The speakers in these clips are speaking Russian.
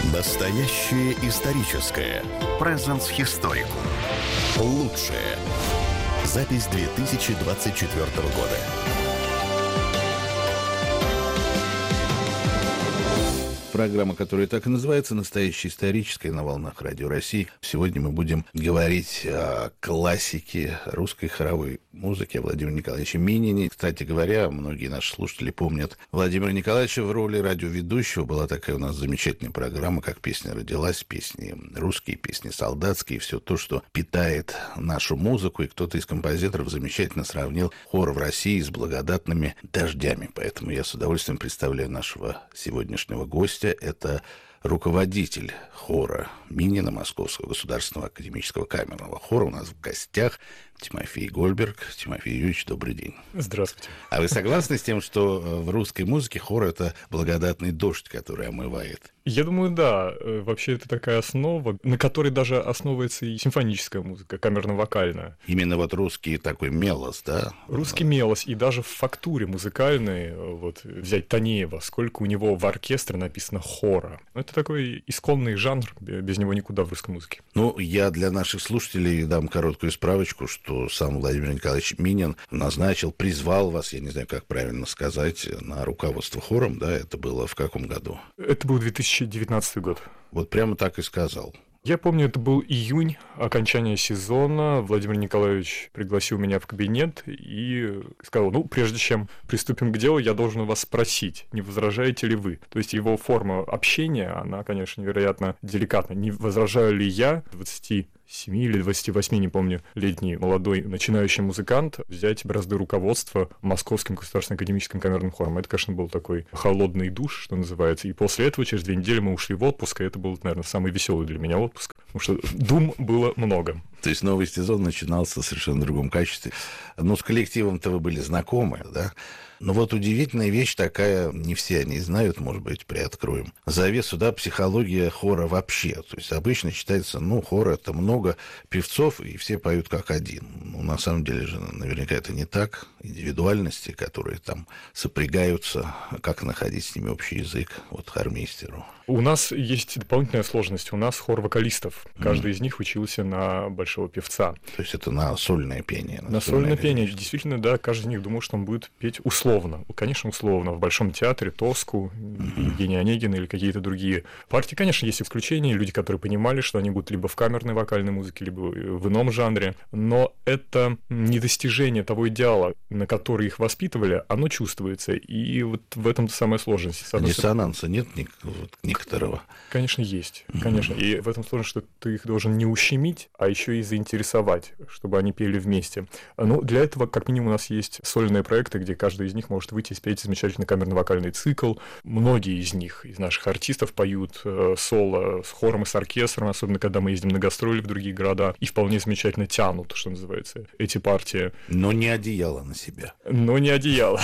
Настоящее историческое. Presence Historicum. Лучшее. Запись 2024 года. Программа, которая так и называется, «Настоящее историческое» на волнах Радио России. Сегодня мы будем говорить о классике русской хоровой музыки, о Владимире Николаевиче Минине. Кстати говоря, многие наши слушатели помнят Владимира Николаевича в роли радиоведущего. Была такая у нас замечательная программа, как «Песня родилась», песни русские, песни солдатские, все то, что питает нашу музыку. И кто-то из композиторов замечательно сравнил хор в России с благодатными дождями. Поэтому я с удовольствием представляю нашего сегодняшнего гостя. Это руководитель хора Минина Московского государственного академического камерного хора. У нас в гостях Тимофей Гольберг. Тимофей Юрьевич, добрый день. Здравствуйте. А вы согласны с тем, что в русской музыке хор — это благодатный дождь, который омывает? Я думаю, да. Вообще это такая основа, на которой даже основывается и симфоническая музыка, камерно-вокальная. Именно вот русский такой мелос, да? Русский мелос. И даже в фактуре музыкальной, вот взять Танеева, сколько у него в оркестре написано хора. Это такой исконный жанр, без него никуда в русской музыке. Ну, я для наших слушателей дам короткую справочку, что сам Владимир Николаевич Минин назначил, призвал вас, я не знаю, как правильно сказать, на руководство хором, да? Это было в каком году? Это был 2019 год. Вот прямо так и сказал. Я помню, это был июнь, окончание сезона. Владимир Николаевич пригласил меня в кабинет и сказал: прежде чем приступим к делу, я должен у вас спросить, не возражаете ли вы? То есть его форма общения, она, конечно, невероятно деликатна. Не возражаю ли я, 27 или 28, не помню, летний молодой начинающий музыкант, взять бразды руководства Московским государственным академическим камерным хором. Это, конечно, был такой холодный душ, что называется. И после этого, через 2 недели, мы ушли в отпуск, и это был, наверное, самый веселый для меня отпуск, потому что дум было много. То есть новый сезон начинался в совершенно другом качестве. Ну, с коллективом-то вы были знакомы, да? Но вот удивительная вещь такая, не все они знают, может быть, приоткроем. Завесу, да, психология хора вообще. То есть обычно считается, хор — это много певцов, и все поют как один. На самом деле же наверняка это не так. Индивидуальности, которые там сопрягаются, как находить с ними общий язык, вот хормейстеру. У нас есть дополнительная сложность. У нас хор вокалистов. Каждый из них учился на большого певца. То есть это на сольное пение? На сольное пение. Действительно, да, каждый из них думал, что он будет петь условно. Конечно, условно. В Большом театре Тоску, Евгения Онегина или какие-то другие партии. Конечно, есть исключения. Люди, которые понимали, что они будут либо в камерной вокальной музыке, либо в ином жанре. Но это недостижение того идеала, на который их воспитывали, оно чувствуется. И вот в этом-то самая сложность. Диссонанса нет некоторого? Конечно, есть. Конечно. И в этом сложность, что ты их должен не ущемить, а еще и заинтересовать, чтобы они пели вместе. Для этого, как минимум, у нас есть сольные проекты, где каждый из них может выйти и спеть замечательный камерно-вокальный цикл. Многие из них, из наших артистов, поют соло с хором и с оркестром, особенно когда мы ездим на гастроли в другие города, и вполне замечательно тянут, что называется, эти партии. Но не одеяло на себя. Но не одеяло.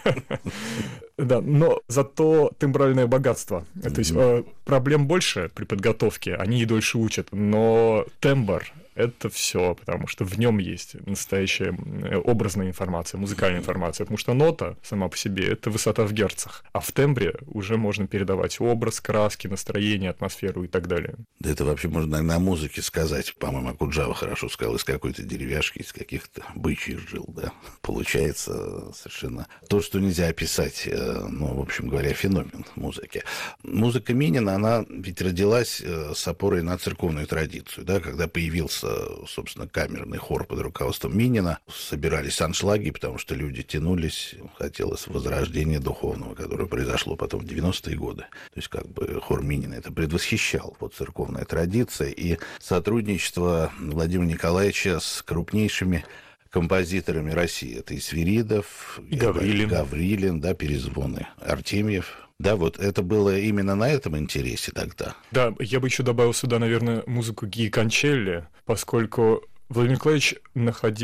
Да, но зато тембральное богатство. То есть проблем больше при подготовке, они и дольше учат, но тембр — это все, потому что в нем есть настоящая образная информация, музыкальная информация, потому что нота сама по себе — это высота в герцах, а в тембре уже можно передавать образ, краски, настроение, атмосферу и так далее. Да это вообще можно на музыке сказать. По-моему, Акуджава хорошо сказал, из какой-то деревяшки, из каких-то бычьих жил, да. Получается совершенно то, что нельзя описать, в общем говоря, феномен музыки. Музыка Минина, она ведь родилась с опорой на церковную традицию, да, когда появился, собственно, камерный хор под руководством Минина, собирались аншлаги, потому что люди тянулись, хотелось возрождения духовного, которое произошло потом в 90-е годы. То есть хор Минина это предвосхищал, церковная традиция и сотрудничество Владимира Николаевича с крупнейшими композиторами России. Это и Свиридов, и Гаврилин, да, перезвоны, Артемьев. Да, это было именно на этом интересе тогда. Да, я бы еще добавил сюда, наверное, музыку Гии Кончелли, поскольку Владимир Николаевич находил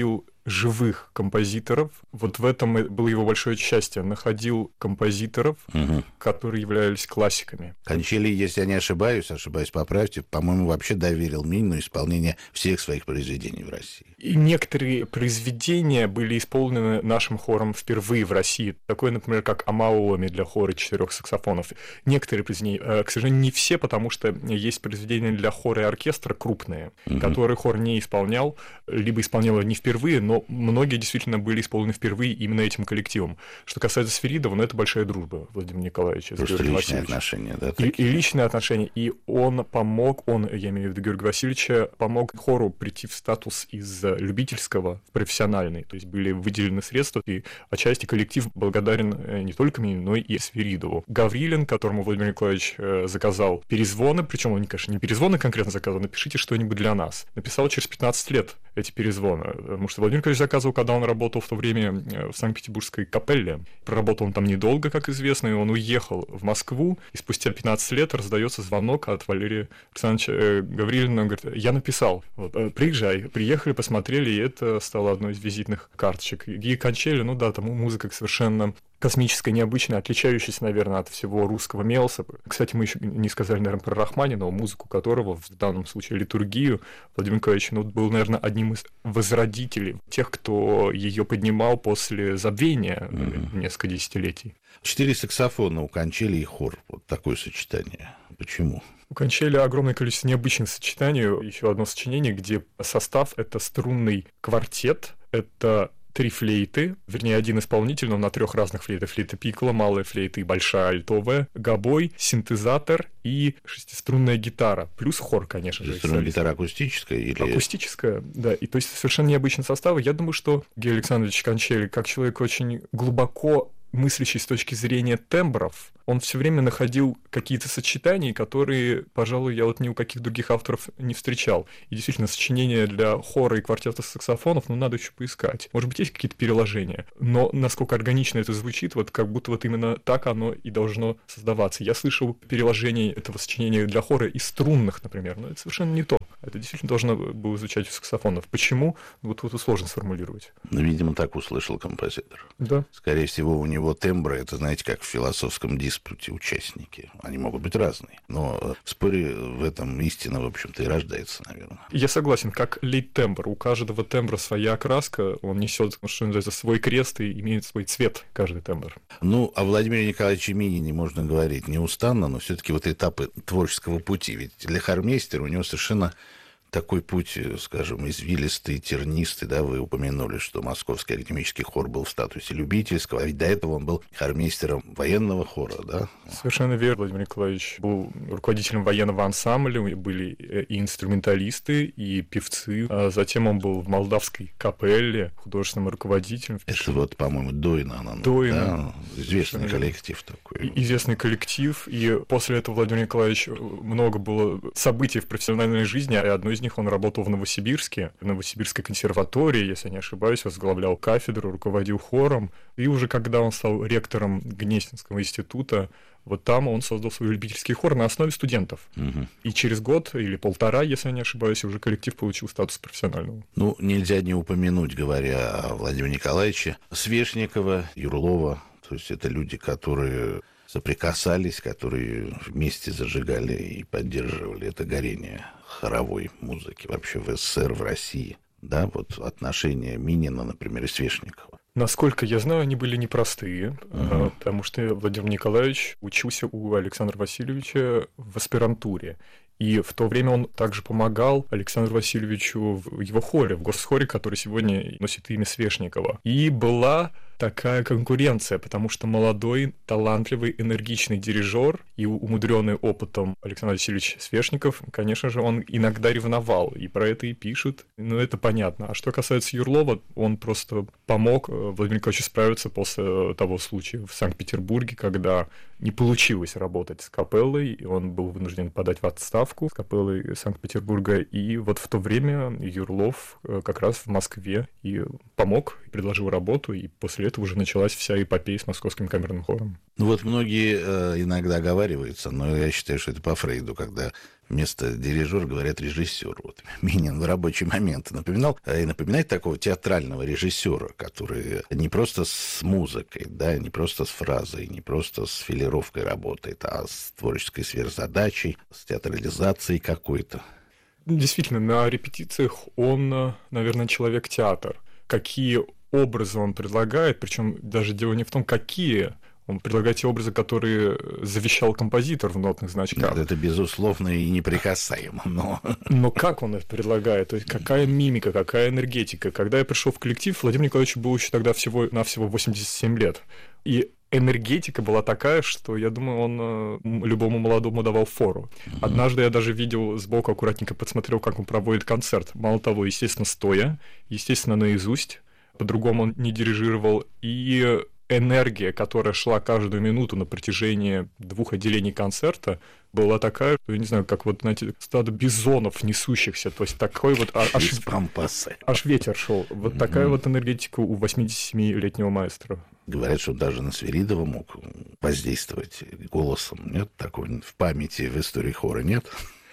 живых композиторов. Вот в этом было его большое счастье. Находил композиторов, которые являлись классиками. Кончели, если я не ошибаюсь, поправьте, по-моему, вообще доверил Минину исполнение всех своих произведений в России. И некоторые произведения были исполнены нашим хором впервые в России. Такое, например, как «Амаоми» для хора 4 саксофонов. Некоторые произведения, к сожалению, не все, потому что есть произведения для хора и оркестра крупные, которые хор не исполнял, либо исполнял не впервые, но многие действительно были исполнены впервые именно этим коллективом. Что касается Сверидова, это большая дружба Владимира Николаевича с Георгием Васильевичем. Отношения, да? И личные отношения. И он помог, я имею в виду Георгия Васильевича, помог хору прийти в статус из любительского в профессиональный. То есть были выделены средства, и отчасти коллектив благодарен не только мне, но и Сверидову. Гаврилин, которому Владимир Николаевич заказал перезвоны, причем он, конечно, не перезвоны конкретно заказал, напишите что-нибудь для нас. Написал через 15 лет эти перезвоны, потому что Владимир Николаевич заказывал, когда он работал в то время в Санкт-Петербургской капелле. Проработал он там недолго, как известно, и он уехал в Москву, и спустя 15 лет раздается звонок от Валерия Александровича Гаврилина. Он говорит: я написал, приезжай. Приехали, посмотрели, и это стало одной из визитных карточек. И Кончели, там музыка совершенно космическая, необычная, отличающаяся, наверное, от всего русского мелса. Кстати, мы еще не сказали, наверное, про Рахманинова, музыку которого, в данном случае литургию, Владимир Николаевич был, наверное, одним из возродителей, тех, кто ее поднимал после забвения несколько десятилетий. 4 саксофона у Кончели и хор. Вот такое сочетание. Почему? У Кончели огромное количество необычных сочетаний. Еще одно сочинение, где состав — это струнный квартет, это 3 флейты, вернее, один исполнитель, но на 3 разных флейтах. Флейта пикколо, малая флейта и большая альтовая, гобой, синтезатор и 6-струнная гитара. Плюс хор, конечно же. Струнная гитара акустическая или... Акустическая, да. И то есть совершенно необычный состав. Я думаю, что Георгий Александрович Кончели, как человек очень глубоко мыслящий с точки зрения тембров, он все время находил какие-то сочетания, которые, пожалуй, я ни у каких других авторов не встречал. И действительно, сочинения для хора и квартета саксофонов, надо еще поискать. Может быть, есть какие-то переложения, но насколько органично это звучит, как будто именно так оно и должно создаваться. Я слышал переложение этого сочинения для хора из струнных, например, но это совершенно не то. Это действительно должно было звучать у саксофонов. Почему? Тут сложно сформулировать. Видимо, так услышал композитор. Да. Скорее всего, у него тембры, это, знаете, как в философском диспуте участники. Они могут быть разные. Но в споре в этом истина, в общем-то, и рождается, наверное. Я согласен, как лейтембр. У каждого тембра своя окраска, он несет, что называется, свой крест и имеет свой цвет, каждый тембр. О Владимире Николаевиче Минине можно говорить неустанно, но все-таки этапы творческого пути. Ведь для хормейстера у него совершенно такой путь, скажем, извилистый, тернистый, да, вы упомянули, что Московский академический хор был в статусе любительского, а ведь до этого он был хормейстером военного хора, да? Совершенно верно. Владимир Николаевич был руководителем военного ансамбля, были и инструменталисты, и певцы. А затем он был в молдавской капелле художественным руководителем. Это по-моему, Дойна. Дойна. Да? Известный коллектив такой. Известный коллектив, и после этого Владимир Николаевич много было событий в профессиональной жизни, и одно из них он работал в Новосибирске, в Новосибирской консерватории, если я не ошибаюсь, возглавлял кафедру, руководил хором. И уже когда он стал ректором Гнесинского института, там он создал свой любительский хор на основе студентов. И через год или полтора, если я не ошибаюсь, уже коллектив получил статус профессионального. Нельзя не упомянуть, говоря о Владимире Николаевиче, Свешникова, Юрлова. То есть это люди, которые соприкасались, которые вместе зажигали и поддерживали это горение хоровой музыки вообще в СССР, в России. Да, отношения Минина, например, и Свешникова. Насколько я знаю, они были непростые, потому что Владимир Николаевич учился у Александра Васильевича в аспирантуре. И в то время он также помогал Александру Васильевичу в его хоре, в госхоре, который сегодня носит имя Свешникова. И была такая конкуренция, потому что молодой, талантливый, энергичный дирижер и умудренный опытом Александр Васильевич Свешников, конечно же, он иногда ревновал, и про это и пишут, это понятно. А что касается Юрлова, он просто помог Владимиру Николаевичу справиться после того случая в Санкт-Петербурге, когда не получилось работать с капеллой, и он был вынужден подать в отставку с капеллой Санкт-Петербурга, и в то время Юрлов как раз в Москве и помог, и предложил работу, и после после этого уже началась вся эпопея с Московским камерным хором. Ну вот многие иногда оговариваются, но я считаю, что это по Фрейду, когда вместо дирижера говорят режиссер. Вот Минин в рабочий момент напоминал и напоминает такого театрального режиссера, который не просто с музыкой, да, не просто с фразой, не просто с филировкой работает, а с творческой сверхзадачей, с театрализацией какой-то. Действительно, на репетициях он, наверное, человек-театр. Какие образы он предлагает, причем даже дело не в том, какие. Он предлагает те образы, которые завещал композитор в нотных значках. Да, это, безусловно, и неприкасаемо, Но как он это предлагает? То есть, какая мимика, какая энергетика? Когда я пришел в коллектив, Владимир Николаевич был еще тогда всего-навсего 87 лет. И энергетика была такая, что, я думаю, он любому молодому давал фору. Однажды я даже видел сбоку, аккуратненько подсмотрел, как он проводит концерт. Мало того, естественно, стоя, естественно, наизусть. По-другому он не дирижировал. И энергия, которая шла каждую минуту на протяжении 2 отделений концерта, была такая, что, я не знаю, как вот, знаете, стадо бизонов несущихся, то есть такой вот... Аж ветер шел. Вот такая вот энергетика у 87-летнего маэстро. Говорят, что даже на Свиридова мог воздействовать голосом. Нет? Такой в памяти, в истории хора нет?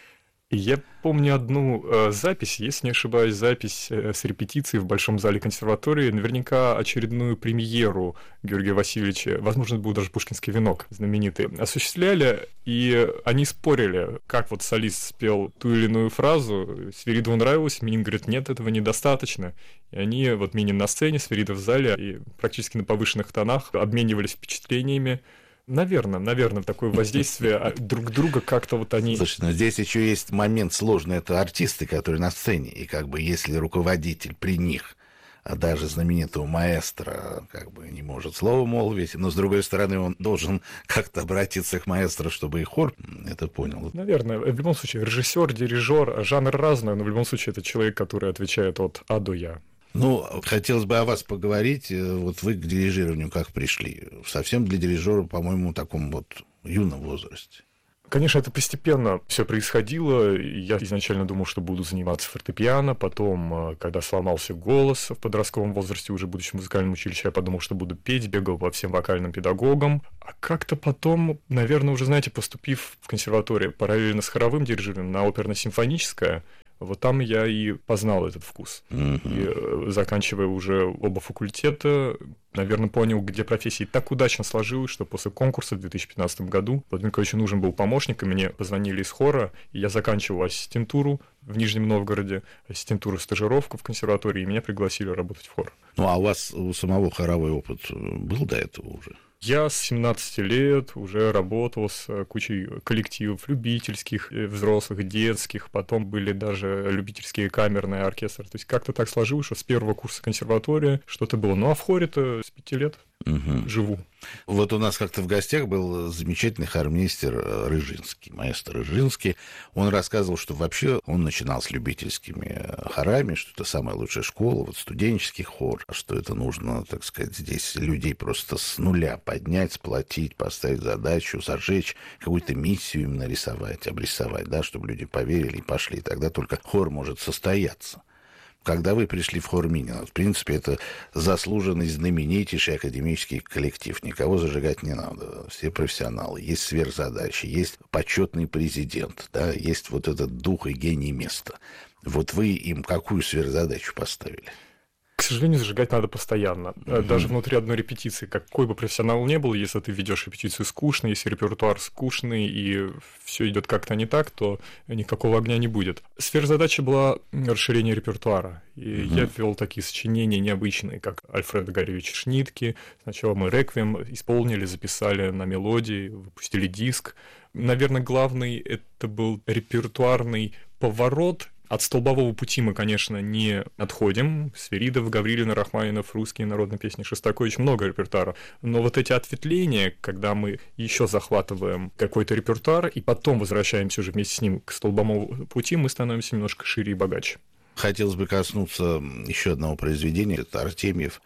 Я помню одну запись, если не ошибаюсь, запись с репетиции в Большом зале консерватории, наверняка очередную премьеру Георгия Васильевича, возможно, это был даже «Пушкинский венок» знаменитый, осуществляли, и они спорили, как вот солист спел ту или иную фразу. Свиридову нравилось, Минин говорит, нет, этого недостаточно. И они, вот Минин на сцене, Свиридов в зале, и практически на повышенных тонах обменивались впечатлениями. Наверное, такое воздействие друг друга как-то вот они... Слушай, но здесь еще есть момент сложный. Это артисты, которые на сцене. И как бы если руководитель при них, а даже знаменитого маэстро, как бы не может слова молвить, но, с другой стороны, он должен как-то обратиться к маэстро, чтобы и хор это понял. Наверное. В любом случае, режиссер, дирижер, жанр разный, но в любом случае это человек, который отвечает от А до Я. Ну, хотелось бы о вас поговорить. Вот вы к дирижированию как пришли? Совсем для дирижера, по-моему, в таком вот юном возрасте. Конечно, это постепенно все происходило. Я изначально думал, что буду заниматься фортепиано. Потом, когда сломался голос в подростковом возрасте, уже будучи в музыкальном училище, я подумал, что буду петь, бегал по всем вокальным педагогам. А как-то потом, наверное, уже, знаете, поступив в консерваторию параллельно с хоровым дирижированием на оперно-симфоническое, вот там я и познал этот вкус. И заканчивая уже оба факультета, наверное, понял, где профессия. И так удачно сложилось, что после конкурса в 2015 году Владимиру Николаевичу нужен был помощник, и мне позвонили из хора, и я заканчивал ассистентуру в Нижнем Новгороде, ассистентуру-стажировку в консерватории, и меня пригласили работать в хор. Ну, а у вас у самого хоровой опыт был до этого уже? Я с 17 лет уже работал с кучей коллективов любительских, взрослых, детских, потом были даже любительские камерные оркестры. То есть как-то так сложилось, что с первого курса консерватории что-то было. Ну а в хоре-то с 5 лет живу. Вот у нас как-то в гостях был замечательный хормейстер Рыжинский, маэстро Рыжинский. Он рассказывал, что вообще он начинал с любительскими хорами, что это самая лучшая школа, вот студенческий хор, что это нужно, так сказать, здесь людей просто с нуля поднять, сплотить, поставить задачу, зажечь, какую-то миссию им нарисовать, обрисовать, да, чтобы люди поверили и пошли. Тогда только хор может состояться. Когда вы пришли в хор Минина, в принципе, это заслуженный, знаменитейший академический коллектив. Никого зажигать не надо. Все профессионалы. Есть сверхзадачи, есть почетный президент, да, есть вот этот дух и гений места. Вот вы им какую сверхзадачу поставили? К сожалению, зажигать надо постоянно. Даже внутри одной репетиции, какой бы профессионал ни был, если ты ведешь репетицию скучно, если репертуар скучный и все идет как-то не так, то никакого огня не будет. Сверхзадача была расширение репертуара. И я ввел такие сочинения необычные, как Альфред Гарьевич Шнитке. Сначала мы реквием исполнили, записали на мелодии, выпустили диск. Наверное, главный это был репертуарный поворот. От столбового пути мы, конечно, не отходим. Свиридов, Гаврилин, Рахманинов, русские народные песни, Шостакович, много репертуара. Но вот эти ответвления, когда мы еще захватываем какой-то репертуар и потом возвращаемся уже вместе с ним к столбовому пути, мы становимся немножко шире и богаче. Хотелось бы коснуться еще одного произведения. Это Артемьев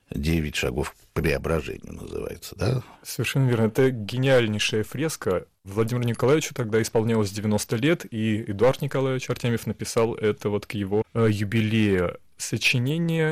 «9 шагов к преображению» называется, да? Совершенно верно. Это гениальнейшая фреска. Владимиру Николаевичу тогда исполнялось 90 лет, и Эдуард Николаевич Артемьев написал это вот к его юбилею. Сочинение,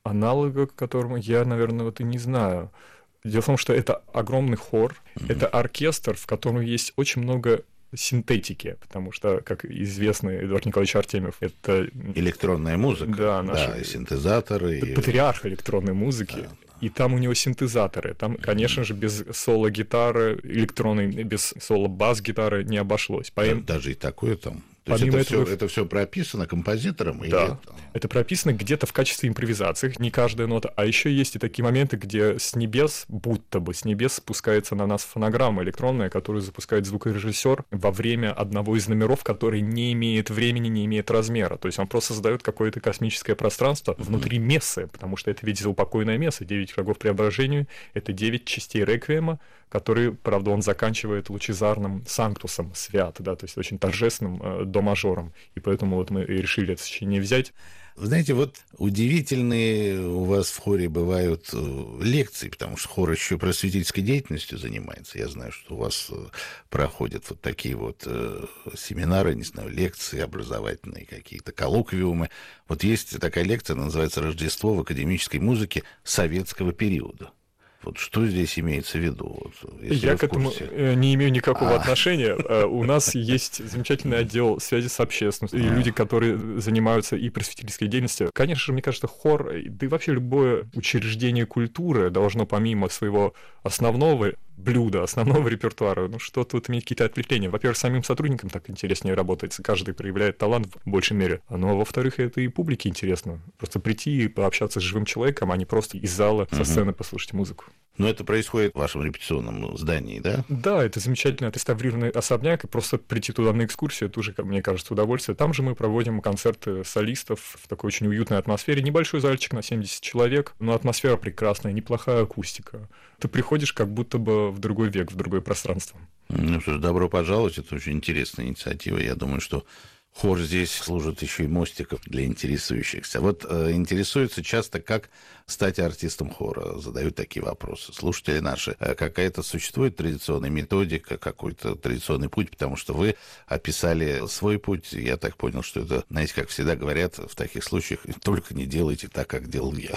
Аналога, к которому я, наверное, вот и не знаю. Дело в том, что это огромный хор, это оркестр, в котором есть очень много синтетики, потому что, как известно, Эдуард Николаевич Артемьев, это... Электронная музыка. Да, и синтезаторы. Патриарх электронной музыки. Да. И там у него синтезаторы. Там, конечно же, без соло-гитары электронной, без соло-бас-гитары не обошлось. Даже и такое там. То есть это все прописано композитором? Да, это прописано где-то в качестве импровизации, не каждая нота. А еще есть и такие моменты, где с небес, будто бы с небес спускается на нас фонограмма электронная, которую запускает звукорежиссер во время одного из номеров, который не имеет времени, не имеет размера. То есть он просто создает какое-то космическое пространство внутри мессы, потому что это ведь заупокойное месса, 9 шагов преображению, это 9 частей реквиема, который, правда, он заканчивает лучезарным санктусом, свят, да, то есть очень торжественным до-мажором, и поэтому вот мы решили это сочинение взять. Вы знаете, вот удивительные у вас в хоре бывают лекции, потому что хор еще просветительской деятельностью занимается. Я знаю, что у вас проходят вот такие вот семинары, не знаю, лекции образовательные, какие-то коллоквиумы. Вот есть такая лекция, она называется «Рождество в академической музыке советского периода». Вот что здесь имеется в виду? Вот, я к этому не имею никакого отношения. У нас есть замечательный отдел связи с общественностью, и люди, которые занимаются и просветительской деятельностью. Конечно же, мне кажется, хор, да и вообще любое учреждение культуры должно помимо своего основного блюда, основного репертуара, что-то вот иметь какие-то отвлечения. Во-первых, самим сотрудникам так интереснее работать, каждый проявляет талант в большей мере. Ну, а во-вторых, это и публике интересно. Просто прийти и пообщаться с живым человеком, а не просто из зала со сцены послушать музыку. Но это происходит в вашем репетиционном здании, да? Да, это замечательно отреставрированный особняк, и просто прийти туда на экскурсию, это уже, мне кажется, удовольствие. Там же мы проводим концерты солистов в такой очень уютной атмосфере. Небольшой зальчик на 70 человек, но атмосфера прекрасная, неплохая акустика. Ты приходишь как будто бы в другой век, в другое пространство. Ну что ж, добро пожаловать, это очень интересная инициатива. Я думаю, что хор здесь служит еще и мостиком для интересующихся. Вот интересуются часто, как стать артистом хора. Задают такие вопросы. Слушатели наши, какая-то существует традиционная методика, какой-то традиционный путь, потому что вы описали свой путь. Я так понял, что это, знаете, как всегда говорят в таких случаях, только не делайте так, как делал я.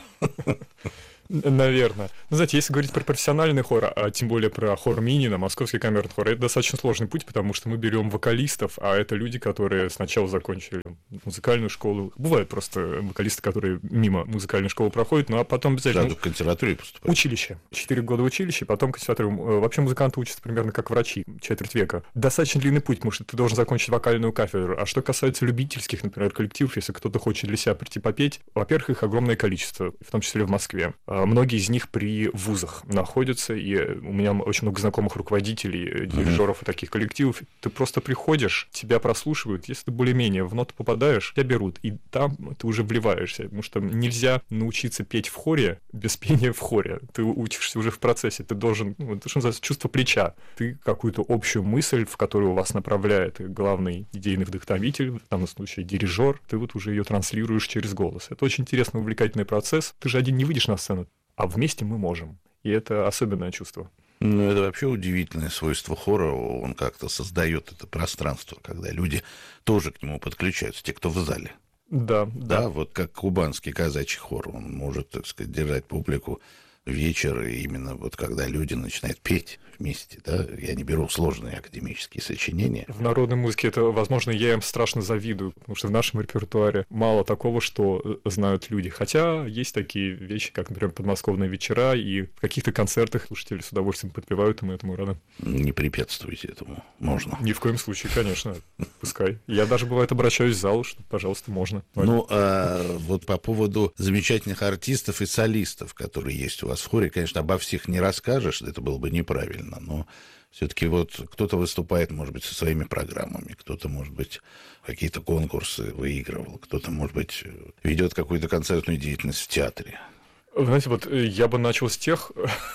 Наверное. Ну, знаете, если говорить про профессиональный хор, а тем более про хор Минина, Московский камерный хор, это достаточно сложный путь, потому что мы берем вокалистов, а это люди, которые сначала закончили музыкальную школу. Бывают просто вокалисты, которые мимо музыкальной школы проходят, ну а потом обязательно... Сразу в консерваторию поступают. Училище. 4 года училища, потом консерваторию. Вообще музыканты учатся примерно как врачи, четверть века. Достаточно длинный путь, потому что ты должен закончить вокальную кафедру. А что касается любительских, например, коллективов, если кто-то хочет для себя прийти попеть, во-первых, их огромное количество, в том числе в Москве. Многие из них при вузах находятся, и у меня очень много знакомых руководителей, дирижеров и таких коллективов. Ты просто приходишь, тебя прослушивают, если ты более-менее в ноту попадаешь, тебя берут, и там ты уже вливаешься, потому что нельзя научиться петь в хоре без пения в хоре. Ты учишься уже в процессе, ты должен, это что называется, чувство плеча. Ты какую-то общую мысль, в которую вас направляет главный идейный вдохновитель, в данном случае дирижер, ты вот уже ее транслируешь через голос. Это очень интересный, увлекательный процесс. Ты же один не выйдешь на сцену, а вместе мы можем. И это особенное чувство. Ну, это вообще удивительное свойство хора. Он как-то создает это пространство, когда люди тоже к нему подключаются, те, кто в зале. Да. Вот как кубанский казачий хор. Он может, так сказать, держать публику вечер, и именно вот когда люди начинают петь вместе, да, я не беру сложные академические сочинения. В народной музыке это, возможно, я им страшно завидую, потому что в нашем репертуаре мало такого, что знают люди. Хотя есть такие вещи, как, например, подмосковные вечера, и в каких-то концертах слушатели с удовольствием подпевают, и мы этому рады. Не препятствуйте этому, можно. Ни в коем случае, конечно, пускай. Я даже, бывает, обращаюсь в зал, что, пожалуйста, можно. Ну, вот по поводу замечательных артистов и солистов, которые есть у вас в хоре, конечно, обо всех не расскажешь, это было бы неправильно. Но все-таки вот кто-то выступает, может быть, со своими программами, кто-то, может быть, какие-то конкурсы выигрывал, кто-то, может быть, ведет какую-то концертную деятельность в театре. Знаете, вот я бы начал с тех,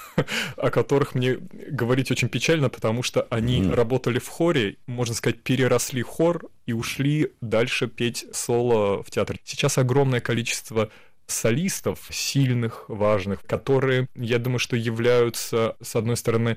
о которых мне говорить очень печально, потому что они работали в хоре, можно сказать, переросли хор и ушли дальше петь соло в театре. Сейчас огромное количество солистов, сильных, важных, которые, я думаю, что являются, с одной стороны,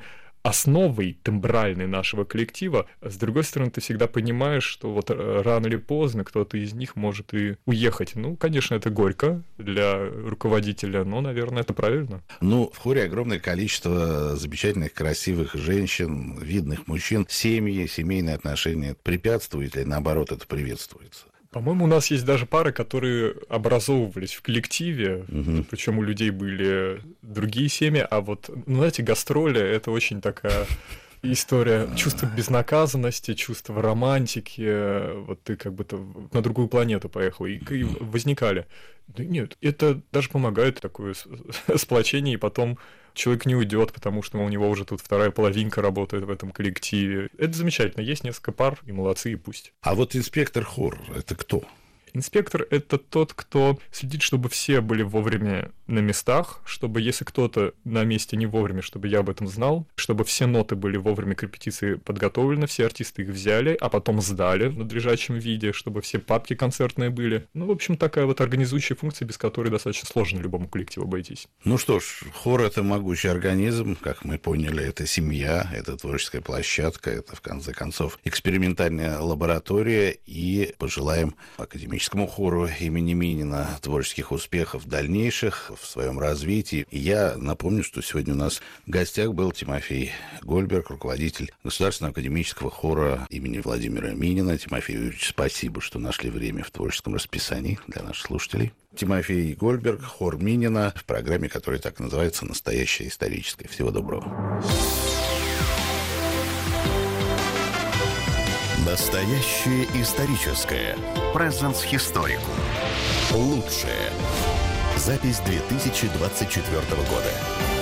основой тембральной нашего коллектива. С другой стороны, ты всегда понимаешь, что вот рано или поздно кто-то из них может и уехать. Ну, конечно, это горько для руководителя, но, наверное, это правильно. Ну, в хоре огромное количество замечательных, красивых женщин, видных мужчин. Семьи, семейные отношения препятствуют или, наоборот, это приветствуется? По-моему, у нас есть даже пары, которые образовывались в коллективе, причем у людей были другие семьи, а вот, ну, знаете, гастроли — это очень такая история чувства безнаказанности, чувства романтики. Вот ты как будто на другую планету поехал, и возникали. Да нет, это даже помогает такое сплочение, и потом человек не уйдет, потому что у него уже тут вторая половинка работает в этом коллективе. Это замечательно. Есть несколько пар, и молодцы, и пусть. А вот инспектор хор — это кто? Инспектор — это тот, кто следит, чтобы все были вовремя на местах, чтобы, если кто-то на месте не вовремя, чтобы я об этом знал, чтобы все ноты были вовремя к репетиции подготовлены, все артисты их взяли, а потом сдали в надлежащем виде, чтобы все папки концертные были. Ну, в общем, такая вот организующая функция, без которой достаточно сложно любому коллективу обойтись. Ну что ж, хор — это могучий организм, как мы поняли, это семья, это творческая площадка, это, в конце концов, экспериментальная лаборатория, и пожелаем академическому хору имени Минина творческих успехов дальнейших в своем развитии. И я напомню, что сегодня у нас в гостях был Тимофей Гольберг, руководитель Государственного академического хора имени Владимира Минина. Тимофей Юрьевич, спасибо, что нашли время в творческом расписании для наших слушателей. Тимофей Гольберг, хор Минина, в программе, которая так и называется «Настоящее историческое». Всего доброго. Настоящее историческое. Presence Historicum. Лучшее. Запись 2024 года.